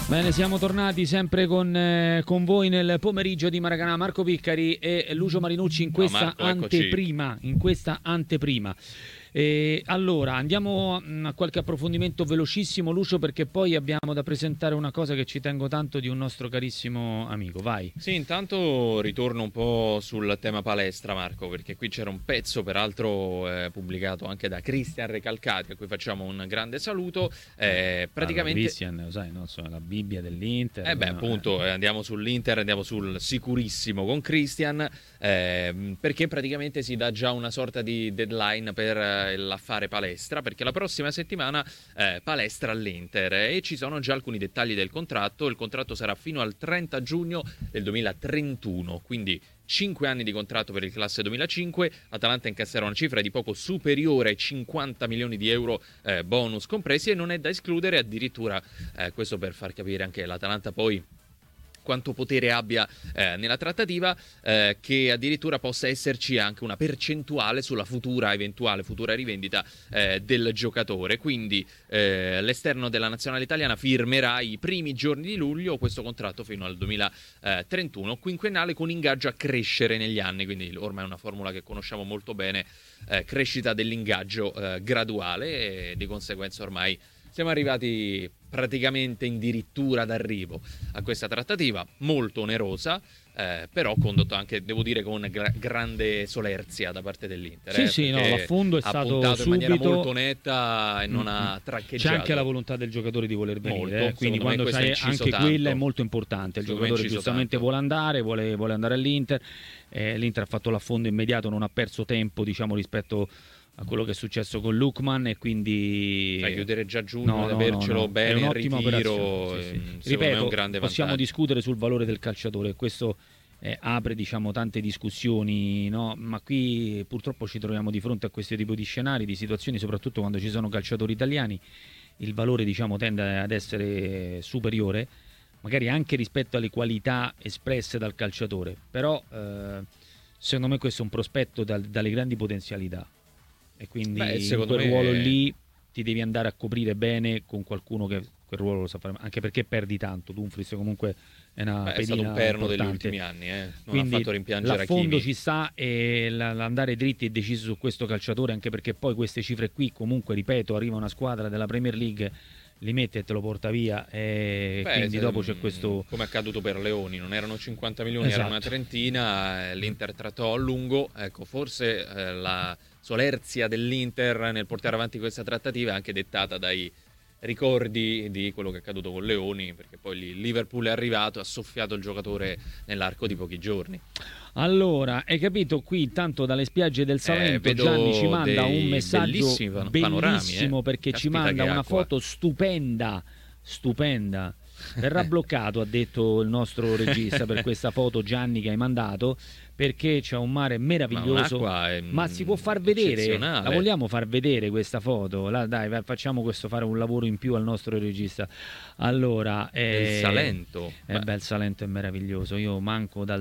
Bene, siamo tornati sempre con voi nel pomeriggio di Maracanã. Marco Piccari e Lucio Marinucci in questa anteprima. Allora, andiamo a qualche approfondimento velocissimo, Lucio, perché poi abbiamo da presentare una cosa che ci tengo tanto di un nostro carissimo amico. Vai. Sì, intanto ritorno un po' sul tema palestra, Marco, perché qui c'era un pezzo, peraltro pubblicato anche da Cristian Recalcati, a cui facciamo un grande saluto. Praticamente Cristian, lo sai, no? Insomma, la Bibbia dell'Inter. Appunto, andiamo sull'Inter, andiamo sul sicurissimo con Cristian, perché praticamente si dà già una sorta di deadline per l'affare palestra, perché la prossima settimana palestra all'Inter e ci sono già alcuni dettagli del contratto. Il contratto sarà fino al 30 giugno del 2031, quindi 5 anni di contratto per il classe 2005. Atalanta incasserà una cifra di poco superiore ai 50 milioni di euro, bonus compresi, e non è da escludere addirittura, questo per far capire anche l'Atalanta poi quanto potere abbia nella trattativa, che addirittura possa esserci anche una percentuale sulla eventuale futura rivendita del giocatore. Quindi l'esterno della nazionale italiana firmerà i primi giorni di luglio questo contratto fino al 2031, quinquennale con ingaggio a crescere negli anni, quindi ormai è una formula che conosciamo molto bene, crescita dell'ingaggio graduale, e di conseguenza ormai siamo arrivati praticamente addirittura d'arrivo a questa trattativa molto onerosa, però condotto anche, devo dire, con grande solerzia da parte dell'Inter. Sì, no, l'affondo è stato puntato subito in maniera molto netta e non ha traccheggiato. C'è anche la volontà del giocatore di voler venire, molto, quindi quando c'è anche tanto. quella è molto importante. Il giocatore giustamente vuole andare all'Inter. L'Inter ha fatto l'affondo immediato, non ha perso tempo, diciamo, rispetto a quello che è successo con Lukman, e quindi chiudere già giugno ed avercelo bene in ritiro, ripeto, è un grande possiamo vantaggio. discutere sul valore del calciatore, questo apre, diciamo, tante discussioni, no? Ma qui purtroppo ci troviamo di fronte a questo tipo di scenari, di situazioni, soprattutto quando ci sono calciatori italiani. Il valore, diciamo, tende ad essere superiore, magari anche rispetto alle qualità espresse dal calciatore, però secondo me questo è un prospetto dalle grandi potenzialità. E quindi in quel ruolo lì ti devi andare a coprire bene con qualcuno che quel ruolo lo sa fare, anche perché perdi tanto. Dumfries comunque è una pedina, è stato un perno importante degli ultimi anni, non quindi ha fatto rimpiangere l'affondo Hakimi. ci sta, e l'andare dritti e deciso su questo calciatore, anche perché poi queste cifre qui comunque, ripeto, arriva una squadra della Premier League, li mette e te lo porta via, e quindi dopo c'è questo, come è accaduto per Leoni, non erano 50 milioni, esatto, era una trentina, l'Inter trattò a lungo. Ecco, forse la solerzia dell'Inter nel portare avanti questa trattativa è anche dettata dai ricordi di quello che è accaduto con Leoni, perché poi il Liverpool è arrivato e ha soffiato il giocatore nell'arco di pochi giorni. Allora, hai capito, qui intanto dalle spiagge del Salento Gianni ci manda un messaggio bellissimo, perché ci manda una foto stupenda. Verrà bloccato, ha detto il nostro regista, per questa foto, Gianni, che hai mandato, perché c'è un mare meraviglioso, ma si può far vedere, la vogliamo far vedere questa foto? Dai, facciamo questo, fare un lavoro in più al nostro regista. Allora, il Salento, il Salento è meraviglioso. Io manco da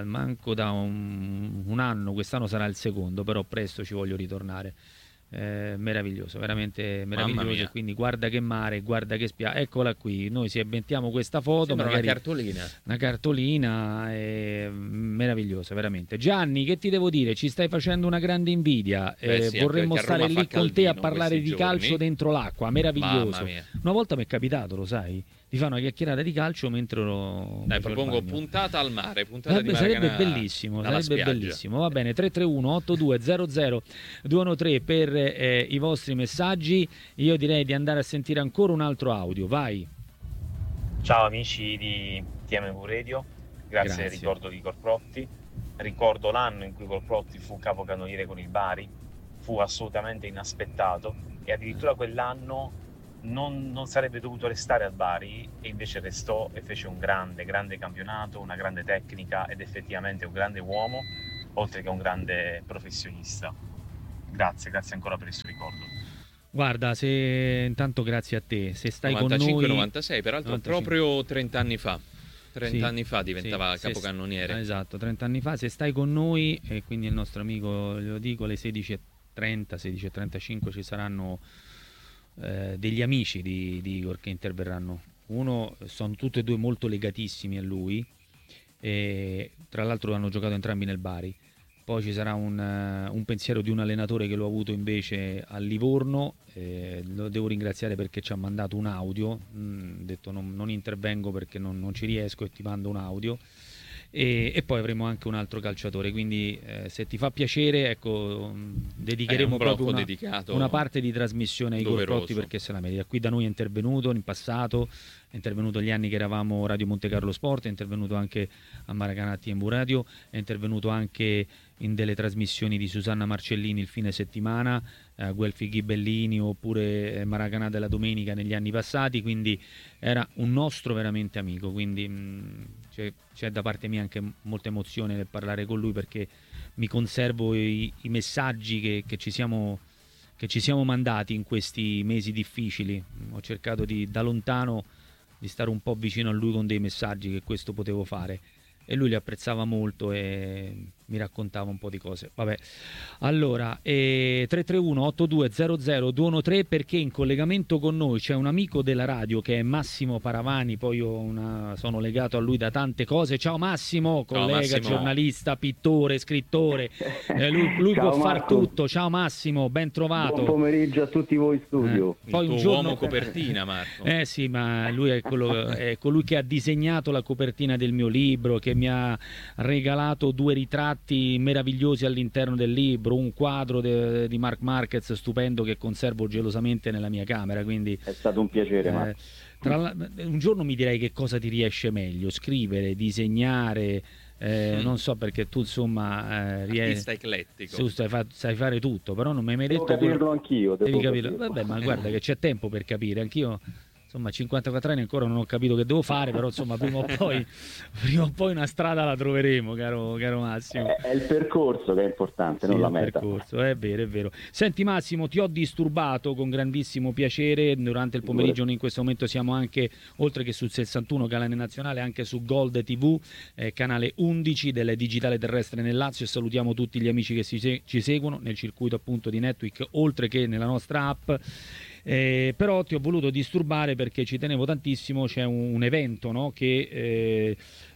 un anno, quest'anno sarà il secondo, però presto ci voglio ritornare. Meraviglioso, veramente meraviglioso. Quindi guarda che mare, guarda che spiaggia. Eccola qui, noi si inventiamo questa foto. Sembra magari una cartolina, meravigliosa, veramente. Gianni, che ti devo dire? Ci stai facendo una grande invidia. Vorremmo stare lì con te a parlare di calcio dentro l'acqua, meraviglioso. Una volta mi è capitato, lo sai, di fare una chiacchierata di calcio mentre propongo puntata al mare, puntata di sarebbe bellissimo, bellissimo. Va bene, 331 8200 213 per i vostri messaggi. Io direi di andare a sentire ancora un altro audio, vai. Ciao amici di TMV Radio, grazie al ricordo di Corprotti. Ricordo l'anno in cui Corprotti fu capocannoniere con il Bari, fu assolutamente inaspettato, e addirittura quell'anno non sarebbe dovuto restare al Bari, e invece restò e fece un grande campionato, una grande tecnica, ed effettivamente un grande uomo, oltre che un grande professionista. Grazie ancora per il suo ricordo. Guarda, intanto grazie a te, se stai con noi 95-96, peraltro 95. Proprio 30 anni fa. 30 anni fa diventava capocannoniere. Esatto, 30 anni fa. Se stai con noi, e quindi il nostro amico, glielo dico, alle 16:30, 16:35 ci saranno degli amici di Igor che interverranno Uno, sono tutti e due molto legatissimi a lui, e tra l'altro hanno giocato entrambi nel Bari. Poi ci sarà un pensiero di un allenatore che l'ho avuto invece a Livorno, lo devo ringraziare perché ci ha mandato un audio, ho detto non intervengo perché non ci riesco e ti mando un audio. E poi avremo anche un altro calciatore, quindi se ti fa piacere, ecco, dedicheremo proprio una parte di trasmissione ai Corprotti, perché se la merita. Qui da noi è intervenuto in passato, è intervenuto gli anni che eravamo Radio Monte Carlo Sport, è intervenuto anche a Maracanã TMV Radio, è intervenuto anche in delle trasmissioni di Susanna Marcellini il fine settimana, Guelfi Ghibellini oppure Maracanã della domenica negli anni passati, quindi era un nostro veramente amico, quindi c'è da parte mia anche molta emozione nel parlare con lui, perché mi conservo i messaggi che ci siamo mandati in questi mesi difficili. Ho cercato da lontano di stare un po' vicino a lui con dei messaggi, che questo potevo fare, e lui li apprezzava molto e mi raccontava un po' di cose. Vabbè, allora 331 8200 213, perché in collegamento con noi c'è un amico della radio che è Massimo Paravani. Poi io sono legato a lui da tante cose. Ciao Massimo, collega, Massimo, giornalista, pittore, scrittore, lui può far tutto. Ciao Massimo, ben trovato. Buon pomeriggio a tutti voi in studio. Poi un giorno uomo copertina, Marco. Sì, ma lui è colui che ha disegnato la copertina del mio libro, che mi ha regalato 2 ritratti meravigliosi all'interno del libro, un quadro di Marc Marquez stupendo che conservo gelosamente nella mia camera, quindi è stato un piacere. Un giorno mi direi che cosa ti riesce meglio, scrivere, disegnare, non so, perché tu insomma artista eclettico, sai fare tutto, però non mi hai mai detto capirlo anch'io, devi capirlo. Vabbè, ma guarda che c'è tempo per capire, anch'io insomma a 54 anni ancora non ho capito che devo fare, però insomma prima o poi una strada la troveremo, caro Massimo. È il percorso che è importante, sì, non la meta. Percorso, è vero. Senti Massimo, ti ho disturbato con grandissimo piacere durante il pomeriggio. Noi in questo momento siamo anche, oltre che sul 61 canale nazionale, anche su Gold TV, canale 11 del digitale terrestre nel Lazio, e salutiamo tutti gli amici che ci seguono nel circuito appunto di Netwick, oltre che nella nostra app. Però ti ho voluto disturbare perché ci tenevo tantissimo. C'è un evento, no, che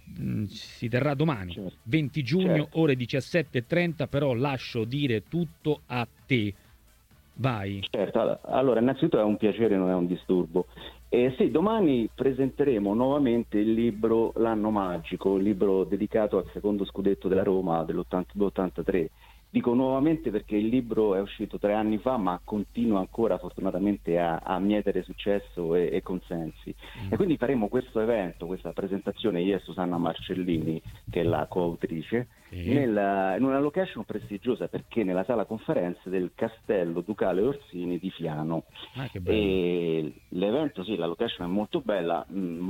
si terrà domani, certo. 20 giugno, certo. Ore 17:30, però lascio dire tutto a te. Vai. Certo, allora innanzitutto è un piacere, non è un disturbo. Sì, domani presenteremo nuovamente il libro L'anno magico, il libro dedicato al secondo scudetto della Roma dell'82-83. Dico nuovamente perché il libro è uscito 3 anni fa, ma continua ancora fortunatamente a mietere successo e consensi. E quindi faremo questo evento, questa presentazione, io e Susanna Marcellini, che è la coautrice, in una location prestigiosa, perché nella sala conferenze del Castello Ducale Orsini di Fiano. Che bello. E l'evento, sì, la location è molto bella,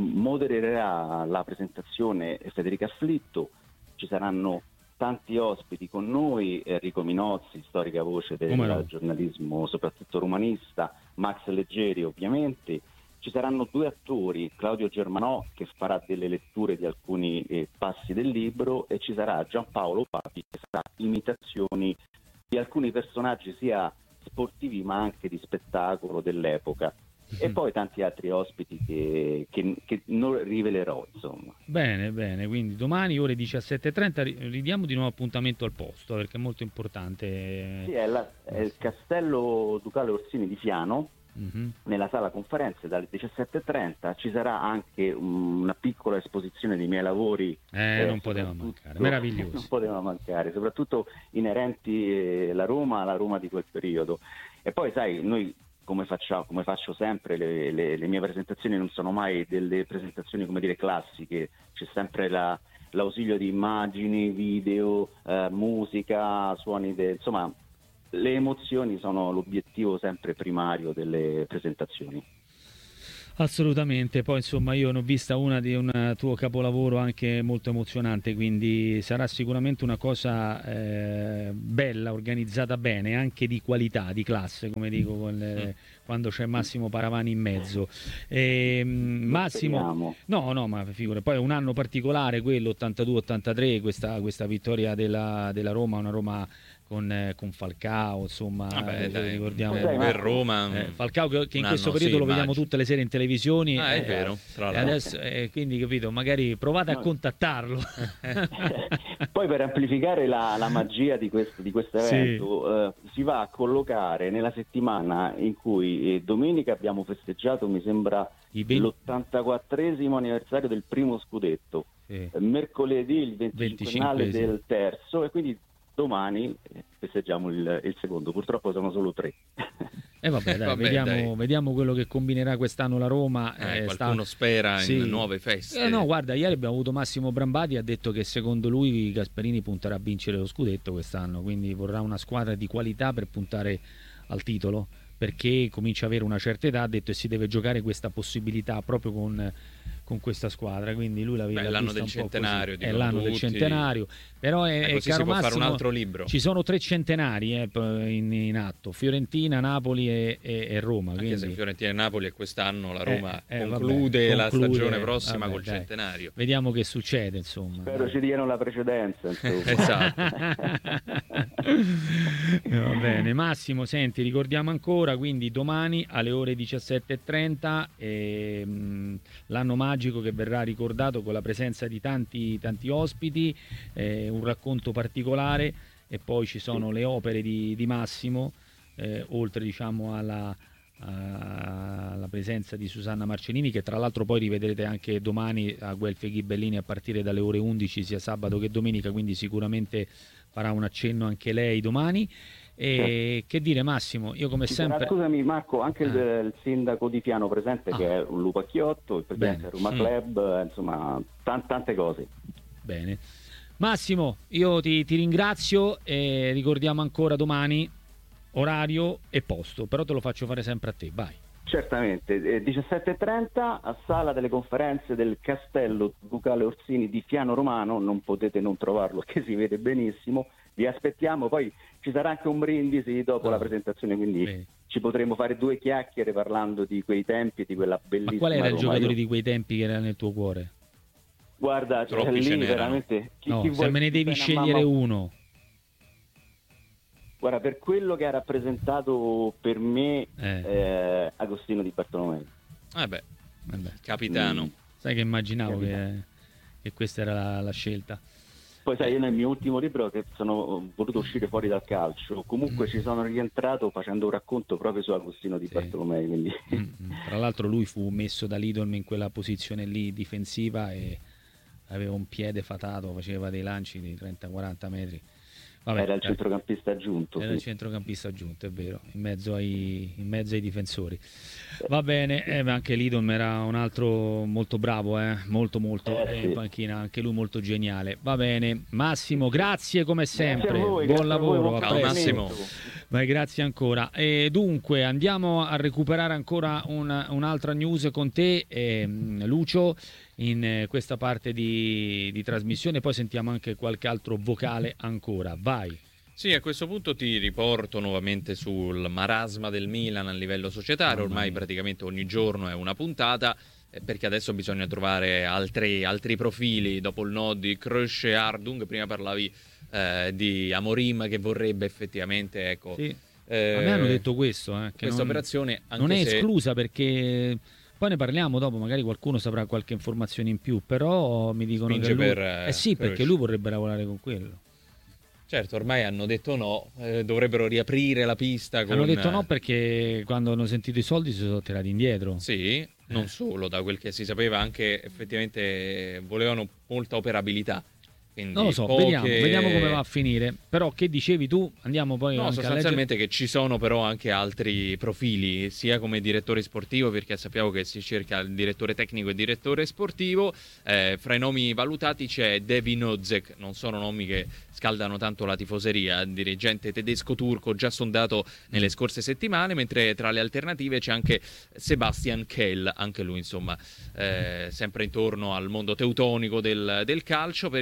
modererà la presentazione Federica Afflitto, ci saranno tanti ospiti con noi, Enrico Minozzi, storica voce del giornalismo soprattutto romanista, Max Leggeri ovviamente, ci saranno 2 attori, Claudio Germanò che farà delle letture di alcuni passi del libro, e ci sarà Giampaolo Papi che farà imitazioni di alcuni personaggi sia sportivi ma anche di spettacolo dell'epoca. E poi tanti altri ospiti che non rivelerò, insomma. Bene, quindi domani ore 17:30 ridiamo di nuovo appuntamento al posto, perché è molto importante. Sì, è il Castello Ducale Orsini di Fiano, nella sala conferenze dalle 17:30. Ci sarà anche una piccola esposizione dei miei lavori, non poteva mancare, meraviglioso. Non poteva mancare, soprattutto inerenti alla Roma di quel periodo. E poi sai, noi come faccio sempre, le mie presentazioni non sono mai delle presentazioni, come dire, classiche, c'è sempre l'ausilio di immagini, video, musica, suoni, insomma le emozioni sono l'obiettivo sempre primario delle presentazioni. Assolutamente, poi insomma io ne ho vista una di un tuo capolavoro anche molto emozionante, quindi sarà sicuramente una cosa bella, organizzata bene, anche di qualità, di classe, come dico quando c'è Massimo Paravani in mezzo. Massimo, no, ma figura, poi è un anno particolare quello 82-83, questa vittoria della Roma, una Roma con Falcao, insomma, ricordiamo per Roma Falcao che in questo periodo lo vediamo tutte le sere in televisioni, è vero, tra l'altro. Adesso, quindi capito, magari provate a contattarlo. Poi per amplificare la magia di questo evento, si va a collocare nella settimana in cui domenica abbiamo festeggiato, mi sembra, l'84esimo anniversario del primo scudetto, mercoledì il 25º del terzo, e quindi domani festeggiamo il secondo. Purtroppo sono solo 3. E vediamo quello che combinerà quest'anno la Roma. Qualcuno spera in nuove feste. No, guarda, ieri abbiamo avuto Massimo Brambati, ha detto che secondo lui Gasperini punterà a vincere lo scudetto quest'anno, quindi vorrà una squadra di qualità per puntare al titolo, perché comincia a avere una certa età, ha detto, e si deve giocare questa possibilità proprio con questa squadra, quindi lui l'aveva l'anno del centenario, è l'anno del centenario, però così si può Massimo, fare un altro libro. Ci sono 3 centenari in atto: Fiorentina, Napoli e Roma. Anche quindi... se Fiorentina e Napoli, e quest'anno la Roma conclude la stagione prossima col centenario. Vediamo che succede, insomma. Spero ci diano la precedenza, esatto. Va bene, Massimo, senti, ricordiamo ancora, quindi domani alle ore 17:30 l'anno magico che verrà ricordato con la presenza di tanti ospiti, un racconto particolare, e poi ci sono le opere di Massimo, oltre diciamo alla presenza di Susanna Marcenini, che tra l'altro poi rivedrete anche domani a Guelfi e Ghibellini a partire dalle ore 11 sia sabato che domenica, quindi sicuramente farà un accenno anche lei domani. E che dire, Massimo, io come sempre... Scusami Marco, anche il sindaco di Fiano presente, che è un Lupacchiotto, il presidente del Roma Club, insomma tante cose. Bene, Massimo, io ti ringrazio, e ricordiamo ancora domani orario e posto, però te lo faccio fare sempre a te, vai. Certamente, 17:30 a sala delle conferenze del Castello Ducale Orsini di Fiano Romano, non potete non trovarlo, che si vede benissimo. Vi aspettiamo, poi ci sarà anche un brindisi dopo la presentazione, quindi ci potremo fare 2 chiacchiere parlando di quei tempi e di quella bellissima Ma qual era il Roma. giocatore di quei tempi che era nel tuo cuore? Guarda, lì veramente... se me ne devi scegliere uno. Guarda, per quello che ha rappresentato per me Agostino Di Bartolomei. Capitano. Sai che immaginavo che questa era la scelta. Poi sai, io nel mio ultimo libro, che sono voluto uscire fuori dal calcio, comunque ci sono rientrato facendo un racconto proprio su Agostino Di Bartolomei. Quindi... Tra l'altro lui fu messo da Lidl in quella posizione lì difensiva e aveva un piede fatato, faceva dei lanci di 30-40 metri. Vabbè, era il centrocampista aggiunto. Era il centrocampista aggiunto, è vero, in mezzo ai difensori. Va bene, anche Lidl era un altro molto bravo, molto in panchina, anche lui molto geniale. Va bene, Massimo, grazie come sempre, buon lavoro. Ciao Massimo. Vai, grazie ancora. E dunque andiamo a recuperare ancora un'altra news con te, Lucio, in questa parte di trasmissione, poi sentiamo anche qualche altro vocale ancora. Vai. Sì, a questo punto ti riporto nuovamente sul marasma del Milan a livello societario. Ormai praticamente ogni giorno è una puntata, perché adesso bisogna trovare altri profili dopo il no di Kroos e Ardung. Prima parlavi di Amorim che vorrebbe effettivamente, ecco, sì. A me hanno detto questo, che questa operazione anche non è esclusa, perché poi ne parliamo dopo, magari qualcuno saprà qualche informazione in più, però mi dicono che lui... perché lui vorrebbe lavorare con quello. Certo, ormai hanno detto no, dovrebbero riaprire la pista. Hanno detto no perché quando hanno sentito i soldi si sono tirati indietro. Sì, non solo, da quel che si sapeva anche effettivamente volevano molta operabilità. Quindi non lo so, vediamo come va a finire. Però che dicevi tu? Andiamo poi anche sostanzialmente che ci sono però anche altri profili, sia come direttore sportivo, perché sappiamo che si cerca il direttore tecnico e direttore sportivo. Fra i nomi valutati c'è Devin Ozek, non sono nomi che scaldano tanto la tifoseria, dirigente tedesco-turco già sondato nelle scorse settimane, mentre tra le alternative c'è anche Sebastian Kehl, anche lui insomma sempre intorno al mondo teutonico del calcio, per il ruolo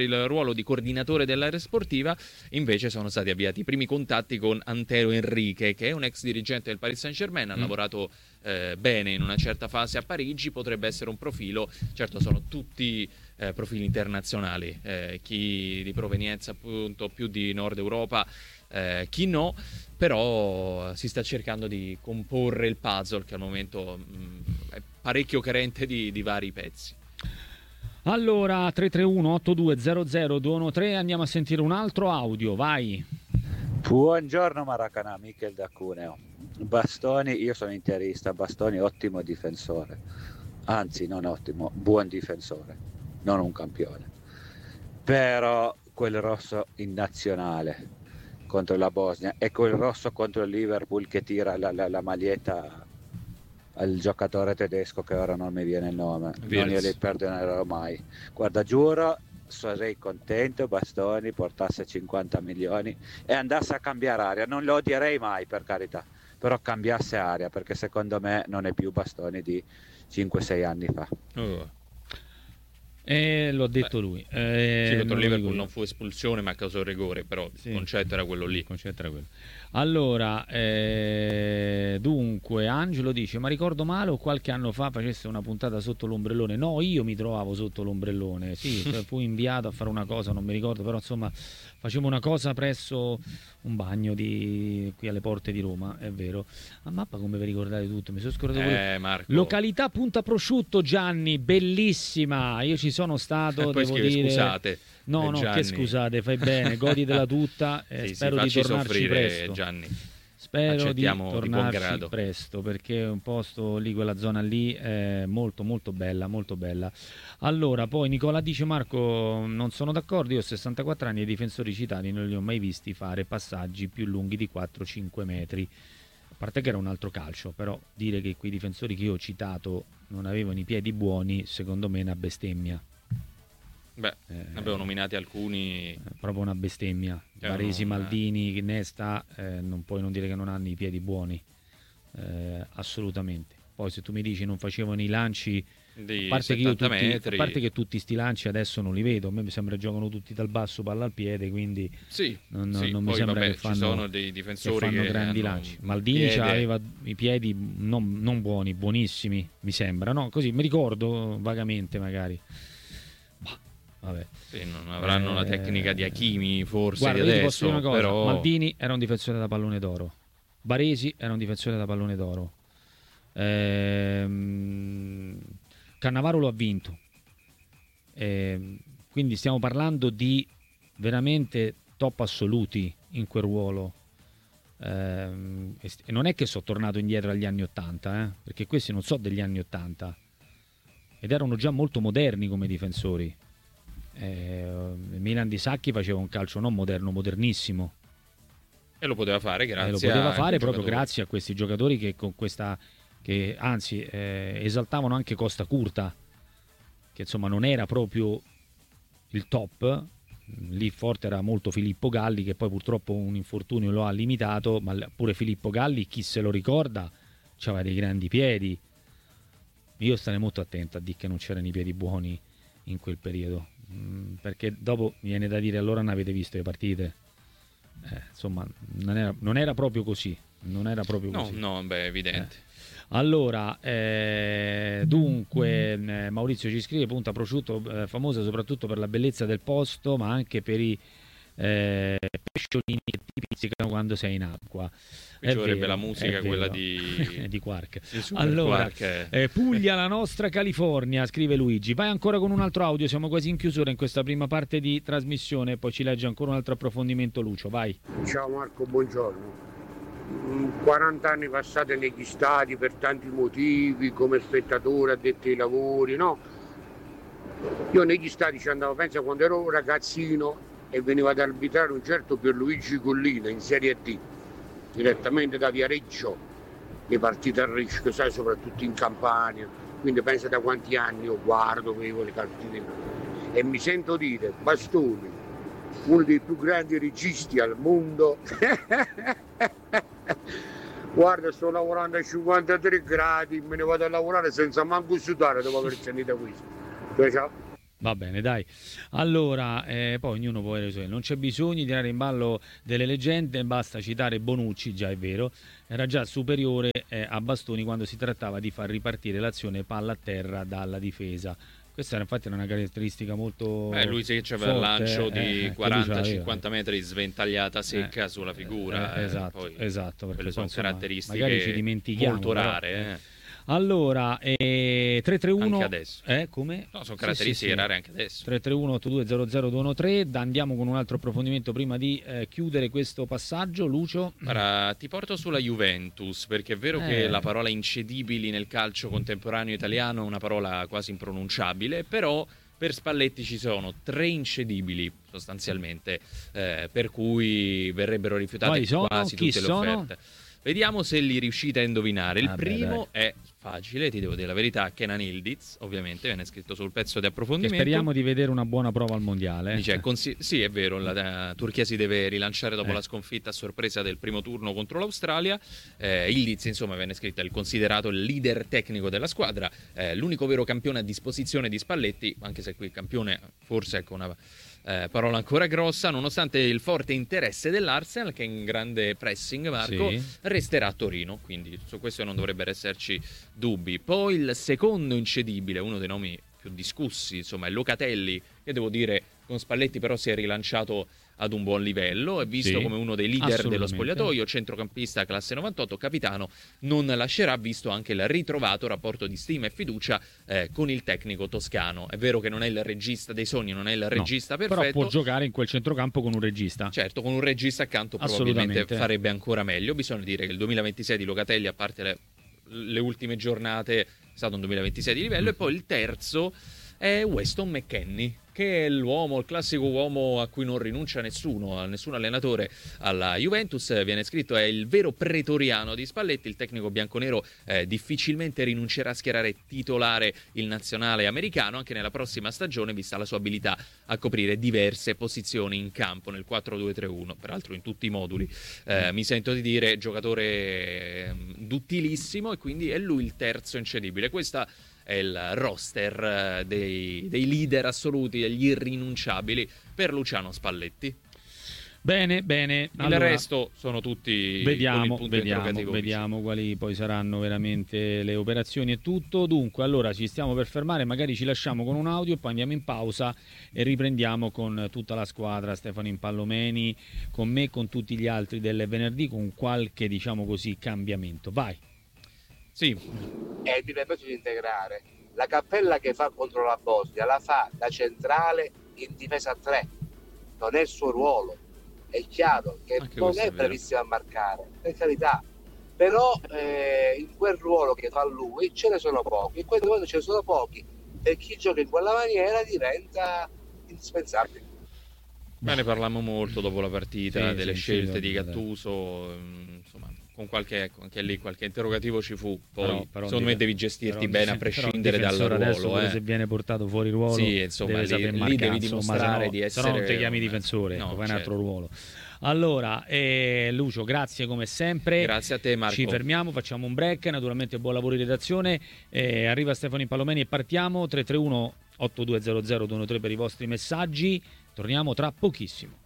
ruolo di coordinatore dell'area sportiva, invece sono stati avviati i primi contatti con Antero Henrique, che è un ex dirigente del Paris Saint-Germain, ha lavorato bene in una certa fase a Parigi, potrebbe essere un profilo, certo sono tutti profili internazionali, chi di provenienza appunto più di Nord Europa, chi no, però si sta cercando di comporre il puzzle che al momento è parecchio carente di vari pezzi. Allora 331-8200-213, andiamo a sentire un altro audio, vai. Buongiorno Maracanã, Michel da Cuneo. Bastoni, io sono interista, Bastoni ottimo difensore, anzi non ottimo, buon difensore, non un campione, però quel rosso in nazionale contro la Bosnia e quel rosso contro il Liverpool che tira la maglietta al giocatore tedesco che ora non mi viene il nome, non glieli perdonerò mai. Guarda, giuro, sarei contento Bastoni portasse 50 milioni e andasse a cambiare aria, non lo odierei mai per carità, però cambiasse aria, perché secondo me non è più Bastoni di 5-6 anni fa. L'ho detto lui. Sì, contro il Liverpool non fu espulsione ma causò il rigore, però il concetto era quello lì. Il concetto era quello. Allora, dunque, Angelo dice: ma ricordo male o qualche anno fa facesse una puntata sotto l'ombrellone? No, io mi trovavo sotto l'ombrellone. Sì, fui inviato a fare una cosa, non mi ricordo, però insomma facevo una cosa presso un bagno qui alle porte di Roma, è vero. A mappa come vi ricordate tutto, mi sono scordato Marco. Località Punta Prosciutto, Gianni, bellissima. Io ci sono stato, poi devo dire. Scusate. No, Gianni. che scusate, fai bene, goditela tutta. Sì, spero di tornarci soffrire, presto. Gianni. Spero Accettiamo di tornarci presto, perché è un posto lì, quella zona lì è molto molto bella, molto bella. Allora, poi Nicola dice: Marco, non sono d'accordo, io ho 64 anni e i difensori citati non li ho mai visti fare passaggi più lunghi di 4-5 metri. A parte che era un altro calcio, però dire che quei difensori che io ho citato non avevano i piedi buoni, secondo me è una bestemmia. Beh, ne avevo nominati alcuni. Proprio una bestemmia. Baresi, Maldini, Nesta, non puoi non dire che non hanno i piedi buoni, assolutamente. Poi se tu mi dici non facevano i lanci, di a parte, metri. A parte che tutti sti lanci adesso non li vedo, a me mi sembra giocano tutti dal basso, palla al piede, quindi non mi sembra che fanno, ci sono dei difensori che fanno grandi lanci. Maldini aveva i piedi non buoni, buonissimi, mi sembra, no? Così mi ricordo vagamente magari. Vabbè. Sì, non avranno la tecnica di Hakimi forse. Guarda, di adesso, posso dire una cosa, però Maldini era un difensore da pallone d'oro, Baresi era un difensore da pallone d'oro, Cannavaro lo ha vinto, quindi stiamo parlando di veramente top assoluti in quel ruolo, e non è che sono tornato indietro agli anni 80, perché questi non so degli anni 80 ed erano già molto moderni come difensori. Il Milan di Sacchi faceva un calcio non moderno, modernissimo, e lo poteva fare grazie lo poteva fare proprio giocatori. Grazie a questi giocatori che con questa che anzi esaltavano anche Costa Curta, che insomma non era proprio il top. Lì forte era molto Filippo Galli, che poi purtroppo un infortunio lo ha limitato, ma pure Filippo Galli, chi se lo ricorda, aveva dei grandi piedi. Io starei molto attento a dire che non c'erano i piedi buoni in quel periodo, perché dopo viene da dire: allora non avete visto le partite. Insomma non era proprio così, non era proprio così. Beh, evidente. Allora, dunque Maurizio ci scrive: Punta Prosciutto famosa soprattutto per la bellezza del posto, ma anche per i pesciolini che ti pizzicano quando sei in acqua. Ci vorrebbe la musica, quella di Quark. Allora, Puglia, la nostra California, scrive Luigi. Vai ancora con un altro audio, siamo quasi in chiusura in questa prima parte di trasmissione, poi ci legge ancora un altro approfondimento Lucio, vai. Ciao Marco, buongiorno. 40 anni passati negli stadi per tanti motivi, come spettatore, addetti ai lavori, no? Io negli stadi ci andavo, pensa, quando ero ragazzino e veniva ad arbitrare un certo Pierluigi Collina in Serie D, direttamente da Viareggio, le partite a rischio, sai, soprattutto in Campania. Quindi pensa da quanti anni io guardo, vedo le partite e mi sento dire: Bastoni, uno dei più grandi registi al mondo. Guarda, sto lavorando a 53 gradi, me ne vado a lavorare senza manco sudare dopo aver sentito questo. Ciao. Va bene, dai. Allora, poi ognuno può avere i suoi. Non c'è bisogno di tirare in ballo delle leggende, basta citare Bonucci, già è vero. Era già superiore a Bastoni quando si trattava di far ripartire l'azione palla a terra dalla difesa. Questa era infatti una caratteristica molto lui sì che c'aveva il lancio di 40-50 metri sventagliata secca sulla figura. Esatto, esatto, perché quelle sono caratteristiche magari ci dimentichiamo, molto rare. Allora, 331 anche adesso. Come? No, sono caratteristiche rare anche adesso. 331 8200 Andiamo con un altro approfondimento prima di chiudere questo passaggio. Lucio? Ora, ti porto sulla Juventus, perché è vero che la parola incedibili nel calcio contemporaneo italiano è una parola quasi impronunciabile, però per Spalletti ci sono 3 incedibili sostanzialmente, per cui verrebbero rifiutate quasi tutte le offerte. Vediamo se li riuscite a indovinare. Il primo è facile, ti devo dire la verità, Kenan Yildiz, ovviamente viene scritto sul pezzo di approfondimento. Che speriamo di vedere una buona prova al mondiale. Sì, è vero, la Turchia si deve rilanciare dopo la sconfitta a sorpresa del primo turno contro l'Australia. Yildiz, insomma, viene scritto, è considerato il leader tecnico della squadra, l'unico vero campione a disposizione di Spalletti, anche se qui campione forse ecco una parola ancora grossa, nonostante il forte interesse dell'Arsenal, che in grande pressing, Marco, resterà a Torino, quindi su questo non dovrebbero esserci dubbi. Poi il secondo incedibile, uno dei nomi più discussi, insomma, è Locatelli, che devo dire con Spalletti però si è rilanciato ad un buon livello, è visto come uno dei leader dello spogliatoio, centrocampista classe 98, capitano, non lascerà, visto anche il ritrovato rapporto di stima e fiducia con il tecnico toscano. È vero che non è il regista dei sogni, non è il regista perfetto, però può giocare in quel centrocampo con un regista. Certo, con un regista accanto probabilmente farebbe ancora meglio. Bisogna dire che il 2026 di Locatelli, a parte le ultime giornate, è stato un 2026 di livello. E poi il terzo è Weston McKennie, che è il classico uomo a cui non rinuncia nessun allenatore alla Juventus. Viene scritto, è il vero pretoriano di Spalletti, il tecnico bianconero difficilmente rinuncerà a schierare titolare il nazionale americano anche nella prossima stagione, vista la sua abilità a coprire diverse posizioni in campo nel 4-2-3-1, peraltro in tutti i moduli. Mi sento di dire giocatore duttilissimo, e quindi è lui il terzo incedibile. Questa è il roster dei leader assoluti, degli irrinunciabili per Luciano Spalletti. Bene. Il resto sono tutti vediamo quali poi saranno veramente le operazioni e tutto. Dunque, allora ci stiamo per fermare, magari ci lasciamo con un audio, poi andiamo in pausa e riprendiamo con tutta la squadra, Stefano Impallomeni, con me, con tutti gli altri del venerdì, con qualche, diciamo così, cambiamento. Vai. Sì. E mi permetto di integrare la cappella che fa contro la Bosnia, la fa da centrale in difesa a 3, non è il suo ruolo, è chiaro che anche non è bravissimo a marcare, per carità, però in quel ruolo che fa lui ce ne sono pochi, e quando ce ne sono pochi, per chi gioca in quella maniera diventa indispensabile. Ma ne parlammo molto dopo la partita, delle scelte di Gattuso, insomma, con qualche interrogativo ci fu. Poi però secondo me devi gestirti bene a prescindere dal ruolo. Adesso se viene portato fuori ruolo, insomma, deve saper marcare, devi dimostrare di essere. Se no non ti chiami difensore, fai un altro ruolo. Allora, Lucio, grazie come sempre. Grazie a te, Marco. Ci fermiamo, facciamo un break. Naturalmente buon lavoro in redazione. Arriva Stefano Impallomeni e partiamo. 331 8200 213 per i vostri messaggi. Torniamo tra pochissimo.